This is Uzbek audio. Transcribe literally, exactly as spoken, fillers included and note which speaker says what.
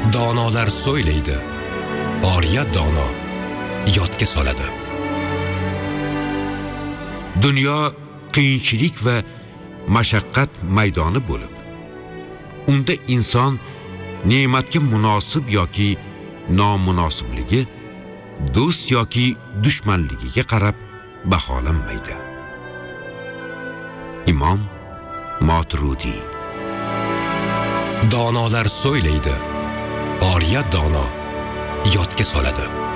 Speaker 1: Donolar so'ylaydi, oriya dono yodga soladi. Dunyo qiyinchilik va mashaqqat maydoni bo'lib, unda inson ne'matga munosib yoki nomunosibligi, do'st yoki dushmanligiga qarab baholanmaydi. Imom Moturudi. Donolar so'ylaydi, oriya dono yodga soladi.